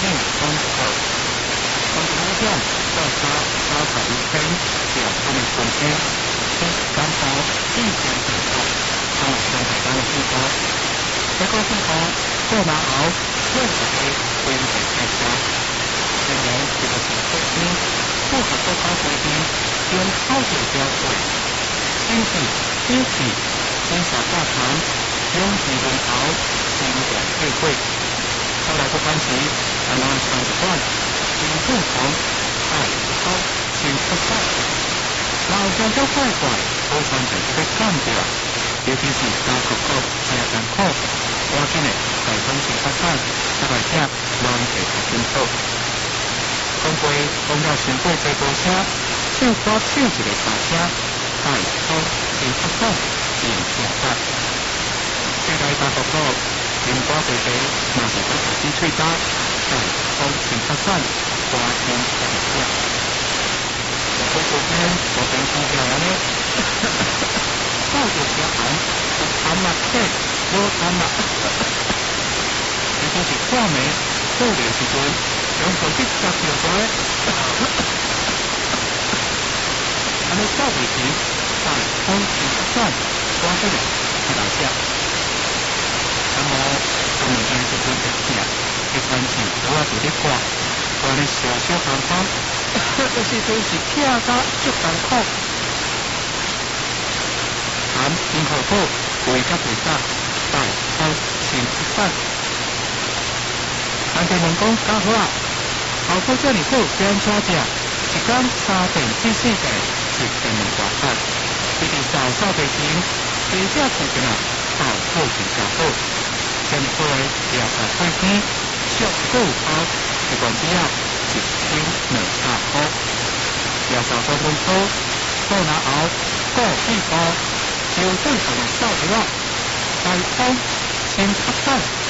风口，风口点到331天，有他们春天，感到意见很多，他们上台湾的地方，这个地方过马后，任何的规定开销，今年这个是最低，不合国家规定，用超级标准，经济、经济、经济大堂，用地龙头，经管协会。后来不关系，台湾上一段，新不同，太高，新出赛，老乡都快快，都算在这个干掉，尤其是大国国加艰苦，我今日在东新发展，大家者乱地较紧凑，讲过讲到新过这部车，手多手一个刹车，太高，新发展，新出赛，这个大国国。连瓜地地，那是不投资吹打，但风全发散，花天不下。我昨天我平时就安尼，照着小孩，谈嘛对，无谈嘛。这就是看暝过年时阵，用手机夹着在，安尼照袂停，但风全发散，花起来，太大声。那么，我们在这边讲起来，一关键主要是咧看，看咧小小寒风，有时阵是劈到足艰苦。含因何好，为甲袂打，但好先出版。人哋问讲较好啊，后果遮尔好，变怎食？一天3顿至4顿，一顿2大餐，一日早早地前，加只时间啊，到好是较好。这么多也是开天，小股包一罐只要1200块，也是多分数，到那后过一包，就正常的少一万，大风先出版。